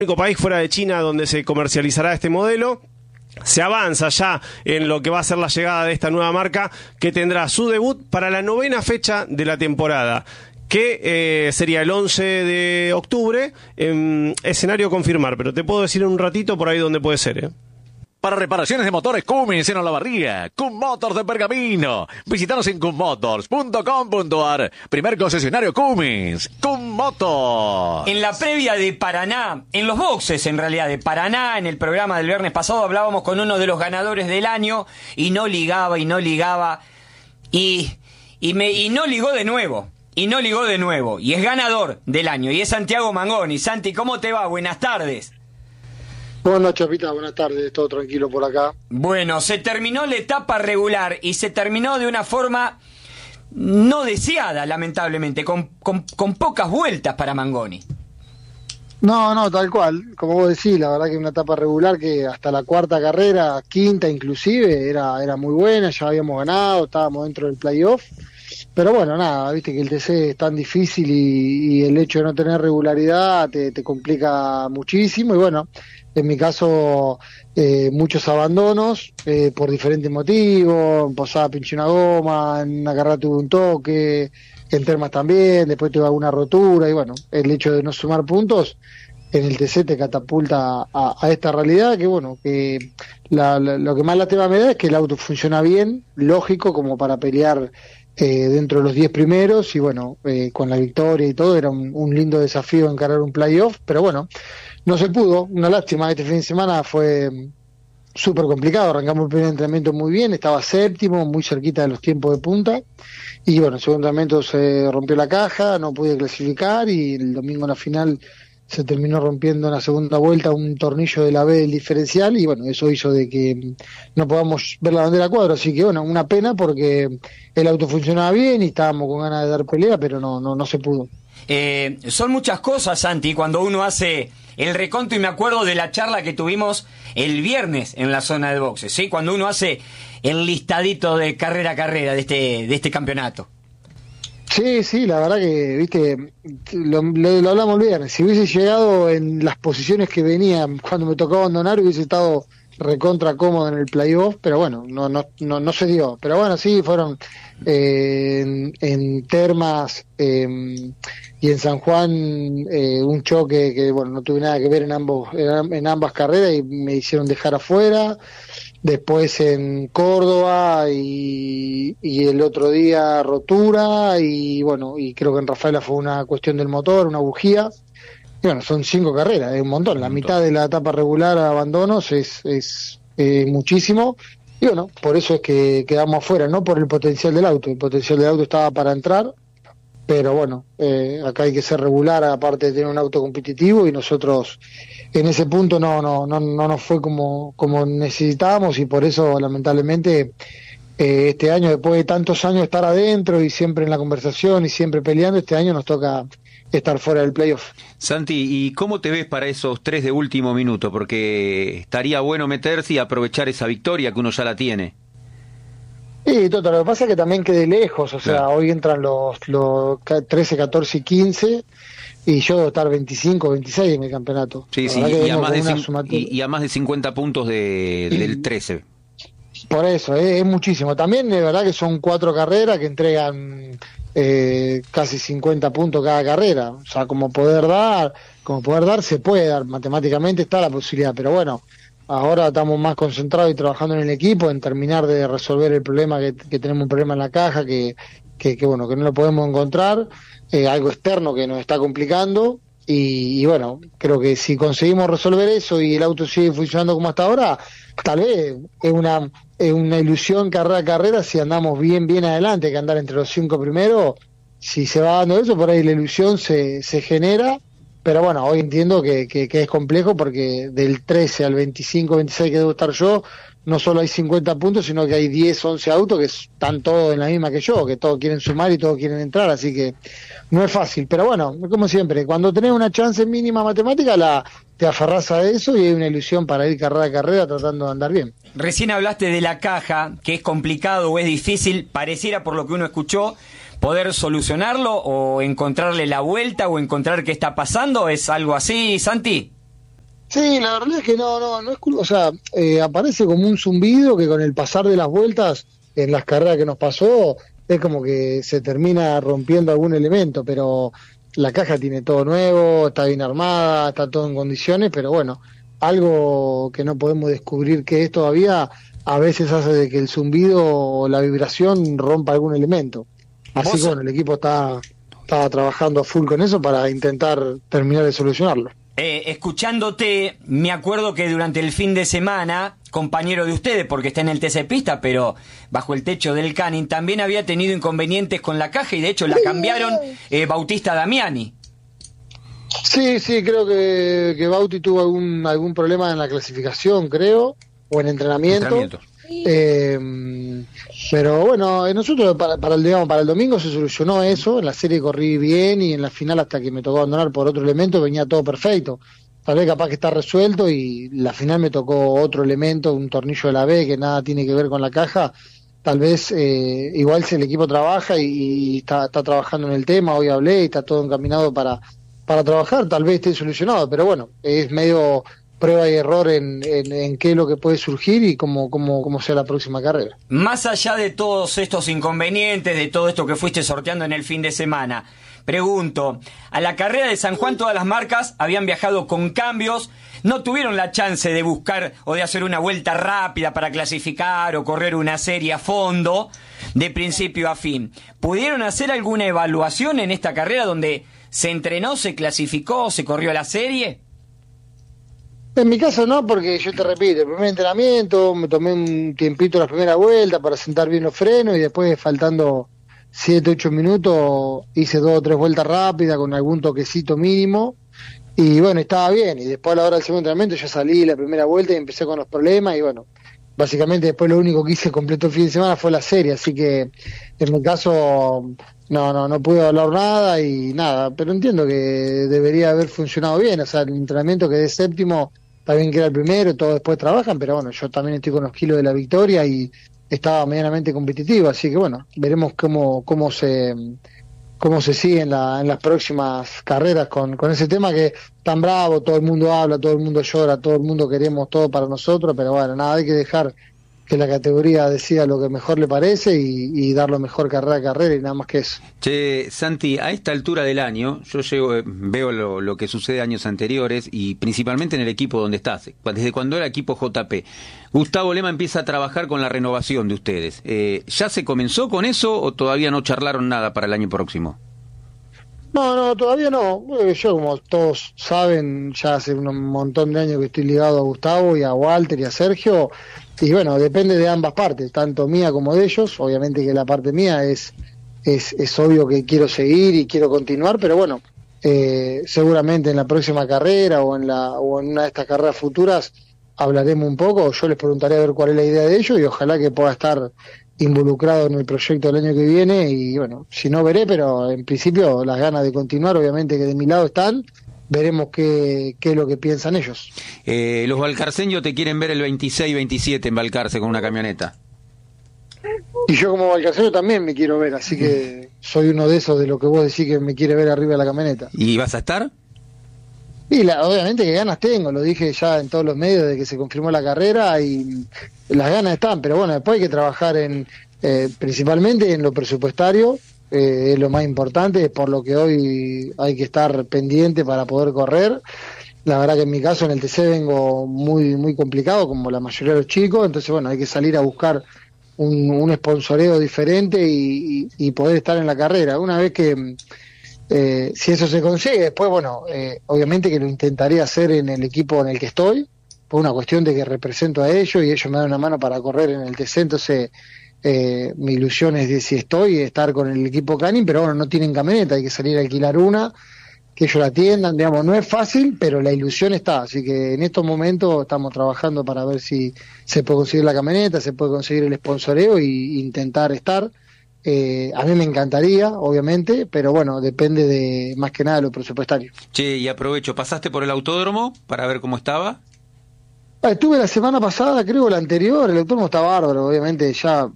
único país fuera de China donde se comercializará este modelo. Se avanza ya en lo que va a ser la llegada de esta nueva marca, que tendrá su debut para la 9ª fecha de la temporada, que sería el 11 de octubre, escenario a confirmar, pero te puedo decir en un ratito por ahí dónde puede ser, Para reparaciones de motores Cummins en Olavarría, Cum Motors de Pergamino. Visítanos en cummotors.com.ar. Primer concesionario Cummins, Cum Motors. En la previa de Paraná, en los boxes en realidad de Paraná, en el programa del viernes pasado hablábamos con uno de los ganadores del año y no ligaba y no ligó de nuevo. Y es ganador del año y es Santiago Mangoni. Santi, ¿cómo te va? Buenas tardes. Bueno, Chapita, buenas tardes, todo tranquilo por acá. Bueno, se terminó la etapa regular y se terminó de una forma no deseada, lamentablemente, con pocas vueltas para Mangoni. No, tal cual, como vos decís, la verdad que una etapa regular que hasta la cuarta carrera, quinta inclusive, era muy buena, ya habíamos ganado, estábamos dentro del playoff, pero bueno, nada, viste que el TC es tan difícil y el hecho de no tener regularidad te complica muchísimo y bueno, en mi caso muchos abandonos por diferentes motivos, en Posada pinché una goma, en una carrera tuve un toque, en Termas también, después tuve alguna rotura y bueno, el hecho de no sumar puntos en el TC te catapulta a esta realidad que bueno, que lo que más lástima me da es que el auto funciona bien, lógico, como para pelear dentro de los 10 primeros y bueno, con la victoria y todo, era un lindo desafío encarar un playoff, pero bueno, no se pudo, una lástima. Este fin de semana fue súper complicado, arrancamos el primer entrenamiento muy bien, estaba séptimo, muy cerquita de los tiempos de punta, y bueno, el segundo entrenamiento se rompió la caja, no pude clasificar, y el domingo en la final se terminó rompiendo en la segunda vuelta un tornillo de la B del diferencial, y bueno, eso hizo de que no podamos ver la bandera a cuadro, así que bueno, una pena porque el auto funcionaba bien y estábamos con ganas de dar pelea, pero no se pudo. Son muchas cosas, Santi, cuando uno hace el reconto, y me acuerdo de la charla que tuvimos el viernes en la zona de boxes, ¿sí? Cuando uno hace el listadito de carrera a carrera de este campeonato. Sí, la verdad que, viste, lo hablamos el viernes, si hubiese llegado en las posiciones que venía cuando me tocó abandonar, hubiese estado recontra cómodo en el playoff, pero bueno, no se dio. Pero bueno, sí, fueron en Termas y en San Juan un choque que bueno, no tuve nada que ver en ambas carreras y me hicieron dejar afuera. Después en Córdoba y el otro día rotura y bueno, y creo que en Rafaela fue una cuestión del motor, una bujía. Y bueno, son 5 carreras, es un montón. La mitad de la etapa regular a abandonos es muchísimo. Y bueno, por eso es que quedamos afuera, no por el potencial del auto. El potencial del auto estaba para entrar, pero bueno, acá hay que ser regular, aparte de tener un auto competitivo, y nosotros en ese punto no nos fue como necesitábamos, y por eso lamentablemente este año, después de tantos años estar adentro y siempre en la conversación y siempre peleando, este año nos toca estar fuera del playoff. Santi, ¿y cómo te ves para esos 3 de último minuto? Porque estaría bueno meterse y aprovechar esa victoria que uno ya la tiene. Sí, Toto, lo que pasa es que también quedé lejos, o sea, claro. Hoy entran los 13, 14 y 15, y yo debo estar 25, 26 en el campeonato. Sí, y a más de 50 puntos del 13. Por eso, es muchísimo. También es verdad que son 4 carreras que entregan casi 50 puntos cada carrera. O sea, como poder dar, se puede dar. Matemáticamente está la posibilidad, pero bueno, ahora estamos más concentrados y trabajando en el equipo, en terminar de resolver el problema, que tenemos un problema en la caja, que bueno, que no lo podemos encontrar, algo externo que nos está complicando. Y bueno, creo que si conseguimos resolver eso y el auto sigue funcionando como hasta ahora, tal vez es una ilusión carrera a carrera si andamos bien adelante, que andar entre los 5 primeros. Si se va dando eso, por ahí la ilusión se genera, pero bueno, hoy entiendo que es complejo, porque del 13 al 25, 26 que debo estar yo, no solo hay 50 puntos, sino que hay 10, 11 autos que están todos en la misma que yo, que todos quieren sumar y todos quieren entrar, así que no es fácil. Pero bueno, como siempre, cuando tenés una chance mínima matemática, te aferrás a eso y hay una ilusión para ir carrera a carrera tratando de andar bien. Recién hablaste de la caja, que es complicado o es difícil, pareciera por lo que uno escuchó, poder solucionarlo o encontrarle la vuelta o encontrar qué está pasando. ¿Es algo así, Santi? Sí, la verdad es que no es culpa, o sea, aparece como un zumbido que con el pasar de las vueltas en las carreras que nos pasó, es como que se termina rompiendo algún elemento, pero la caja tiene todo nuevo, está bien armada, está todo en condiciones, pero bueno, algo que no podemos descubrir qué es todavía, a veces hace de que el zumbido o la vibración rompa algún elemento. Así que bueno, el equipo estaba trabajando a full con eso para intentar terminar de solucionarlo. Escuchándote, me acuerdo que durante el fin de semana, compañero de ustedes, porque está en el TC Pista, pero bajo el techo del Canning, también había tenido inconvenientes con la caja y de hecho la cambiaron Bautista Damiani. Sí, creo que Bauti tuvo algún problema en la clasificación, creo, o en entrenamiento. Pero bueno, nosotros para el domingo se solucionó eso, en la serie corrí bien y en la final hasta que me tocó abandonar por otro elemento venía todo perfecto. Tal vez capaz que está resuelto y la final me tocó otro elemento, un tornillo de la B que nada tiene que ver con la caja. Tal vez igual si el equipo trabaja y está trabajando en el tema, hoy hablé y está todo encaminado para trabajar, tal vez esté solucionado, pero bueno, es medio prueba y error en qué es lo que puede surgir y cómo sea la próxima carrera. Más allá de todos estos inconvenientes, de todo esto que fuiste sorteando en el fin de semana, pregunto, a la carrera de San Juan todas las marcas habían viajado con cambios, no tuvieron la chance de buscar o de hacer una vuelta rápida para clasificar o correr una serie a fondo, de principio a fin. ¿Pudieron hacer alguna evaluación en esta carrera donde se entrenó, se clasificó, se corrió la serie? En mi caso no, porque yo te repito, el primer entrenamiento, me tomé un tiempito la primera vuelta para sentar bien los frenos y después faltando 7-8 minutos hice 2 o 3 vueltas rápidas con algún toquecito mínimo y bueno, estaba bien. Y después a la hora del segundo entrenamiento ya salí la primera vuelta y empecé con los problemas y bueno, básicamente después lo único que hice completo el fin de semana fue la serie, así que en mi caso no pude hablar nada y nada, pero entiendo que debería haber funcionado bien, o sea, el entrenamiento quedé séptimo, está bien que era el primero, todos después trabajan, pero bueno, yo también estoy con los kilos de la victoria y estaba medianamente competitivo, así que bueno, veremos cómo se sigue en las próximas carreras con ese tema que tan bravo, todo el mundo habla, todo el mundo llora, todo el mundo queremos todo para nosotros, pero bueno, nada, hay que dejar que la categoría decida lo que mejor le parece y dar lo mejor carrera a carrera y nada más que eso. Che, Santi, a esta altura del año, veo lo que sucede años anteriores y principalmente en el equipo donde estás, desde cuando era equipo JP. Gustavo Lema empieza a trabajar con la renovación de ustedes. ¿Ya se comenzó con eso o todavía no charlaron nada para el año próximo? No, todavía no. Yo, como todos saben, ya hace un montón de años que estoy ligado a Gustavo y a Walter y a Sergio. Y bueno, depende de ambas partes, tanto mía como de ellos. Obviamente que la parte mía es obvio que quiero seguir y quiero continuar, pero bueno, seguramente en la próxima carrera o en una de estas carreras futuras hablaremos un poco. Yo les preguntaré a ver cuál es la idea de ellos y ojalá que pueda estar involucrado en el proyecto del año que viene y bueno, si no veré, pero en principio las ganas de continuar obviamente que de mi lado están, veremos qué es lo que piensan ellos. Los valcarceños te quieren ver el 26-27 en Balcarce con una camioneta. Y yo como valcarceño también me quiero ver, así que soy uno de esos de lo que vos decís que me quiere ver arriba de la camioneta. ¿Y vas a estar? Y obviamente que ganas tengo, lo dije ya en todos los medios de que se confirmó la carrera y las ganas están, pero bueno, después hay que trabajar principalmente en lo presupuestario, es lo más importante, por lo que hoy hay que estar pendiente para poder correr. La verdad que en mi caso en el TC vengo muy muy complicado, como la mayoría de los chicos, entonces bueno, hay que salir a buscar un sponsoreo diferente y poder estar en la carrera. Una vez que si eso se consigue, después bueno, obviamente que lo intentaré hacer en el equipo en el que estoy, por una cuestión de que represento a ellos y ellos me dan una mano para correr en el TC, entonces mi ilusión es de si estoy, estar con el equipo Canning, pero bueno, no tienen camioneta, hay que salir a alquilar una, que ellos la atiendan, digamos, no es fácil, pero la ilusión está, así que en estos momentos estamos trabajando para ver si se puede conseguir la camioneta, se puede conseguir el sponsoreo e intentar estar. A mí me encantaría, obviamente, pero bueno, depende de más que nada de lo presupuestario. Che, y aprovecho, ¿pasaste por el autódromo para ver cómo estaba? Estuve la semana pasada, creo la anterior, el autódromo está bárbaro, obviamente ya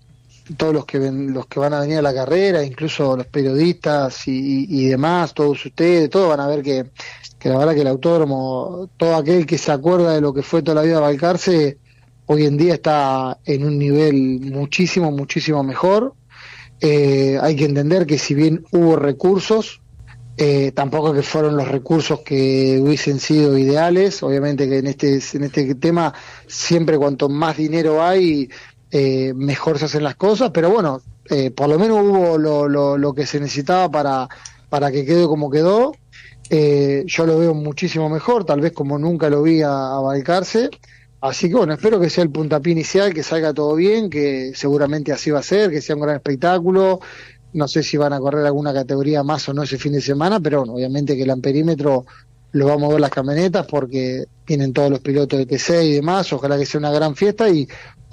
todos los que van a venir a la carrera, incluso los periodistas y demás, todos ustedes, todos van a ver que la verdad que el autódromo, todo aquel que se acuerda de lo que fue toda la vida Balcarce, hoy en día está en un nivel muchísimo mejor. Hay que entender que si bien hubo recursos, tampoco que fueron los recursos que hubiesen sido ideales. Obviamente que en este tema siempre cuanto más dinero hay, mejor se hacen las cosas, pero bueno, por lo menos hubo lo que se necesitaba para que quede como quedó. Yo lo veo muchísimo mejor, tal vez como nunca lo vi a Balcarce. Así que bueno, espero que sea el puntapié inicial, que salga todo bien, que seguramente así va a ser, que sea un gran espectáculo. No sé si van a correr alguna categoría más o no ese fin de semana, pero bueno, obviamente que el amperímetro lo vamos a ver las camionetas porque tienen todos los pilotos de TC y demás. Ojalá que sea una gran fiesta y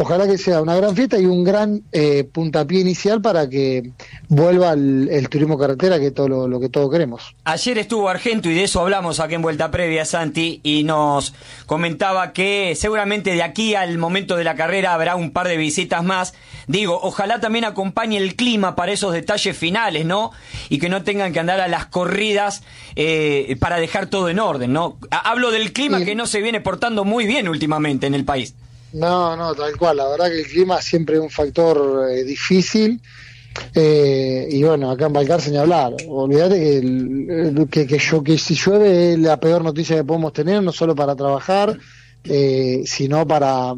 un gran puntapié inicial para que vuelva el turismo carretera, que todo lo que todos queremos. Ayer estuvo Argento y de eso hablamos aquí en Vuelta Previa, Santi, y nos comentaba que seguramente de aquí al momento de la carrera habrá un par de visitas más. Digo, ojalá también acompañe el clima para esos detalles finales, ¿no? Y que no tengan que andar a las corridas para dejar todo en orden, ¿no? Hablo del clima que no se viene portando muy bien últimamente en el país. No, tal cual. La verdad que el clima siempre es un factor difícil. Y bueno, acá en Balcarce ni hablar. Olvídate que si llueve es la peor noticia que podemos tener, no solo para trabajar, sino para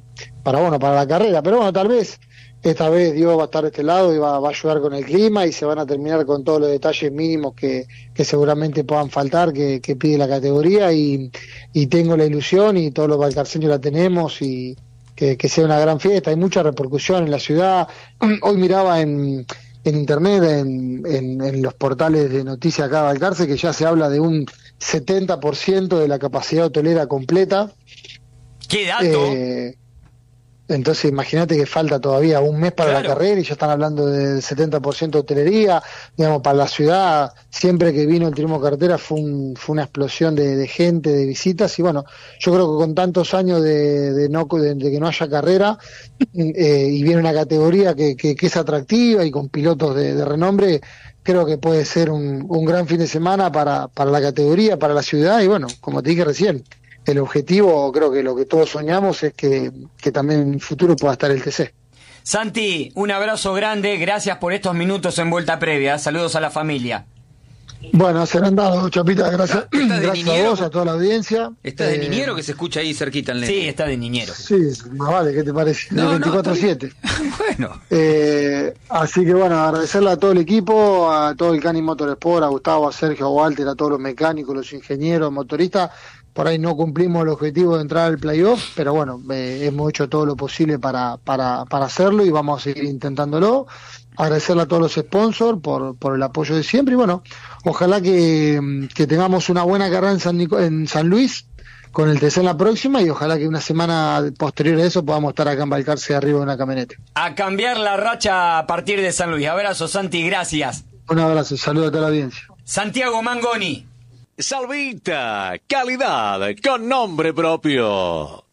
la carrera. Pero bueno, tal vez esta vez Dios va a estar de este lado y va a ayudar con el clima y se van a terminar con todos los detalles mínimos que seguramente puedan faltar, que pide la categoría, y tengo la ilusión, y todos los balcarceños la tenemos, y que sea una gran fiesta. Hay mucha repercusión en la ciudad. Hoy miraba en internet, en los portales de noticias acá de Balcarce, que ya se habla de un 70% de la capacidad hotelera completa. ¡Qué dato! Entonces imagínate que falta todavía un mes para la carrera y ya están hablando del 70% de hotelería. Digamos, para la ciudad, siempre que vino el turismo carretera fue una explosión de gente, de visitas, y bueno, yo creo que con tantos años de que no haya carrera, y viene una categoría que es atractiva y con pilotos de renombre, creo que puede ser un gran fin de semana para la categoría, para la ciudad. Y bueno, como te dije recién, el objetivo, creo que lo que todos soñamos es que también en el futuro pueda estar el TC. Santi, un abrazo grande, gracias por estos minutos en Vuelta Previa, saludos a la familia. Bueno, serán dados, Chapita, gracias a vos, a toda la audiencia. ¿Está de niñero que se escucha ahí cerquita el nene? Sí, está de niñero. Sí, más vale, ¿qué te parece? No, 24/7. Bueno. Así que bueno, agradecerle a todo el equipo, a todo el Cani Motorsport, a Gustavo, a Sergio, a Walter, a todos los mecánicos, los ingenieros, motoristas. Por ahí no cumplimos el objetivo de entrar al playoff, pero bueno, hemos hecho todo lo posible para hacerlo y vamos a seguir intentándolo. Agradecerle a todos los sponsors por el apoyo de siempre, y bueno, ojalá que tengamos una buena carrera en San Luis con el TC en la próxima, y ojalá que una semana posterior a eso podamos estar acá en Balcarce arriba de una camioneta. A cambiar la racha a partir de San Luis. Abrazo, Santi, gracias. Un abrazo, saludo a toda la audiencia. Santiago Mangoni. Salvita, calidad con nombre propio.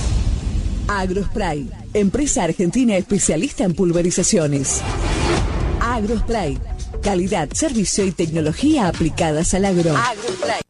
Agrospray, empresa argentina especialista en pulverizaciones. Agrospray, calidad, servicio y tecnología aplicadas al agro. Agrospray.